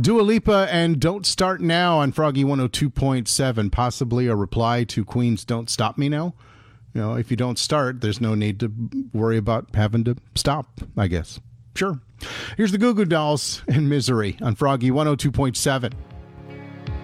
Dua Lipa and Don't Start Now on Froggy 102.7, possibly a reply to Queen's Don't Stop Me Now. You know, if you don't start, there's no need to worry about having to stop, I guess. Sure. Here's the Goo Goo Dolls and Misery on Froggy 102.7.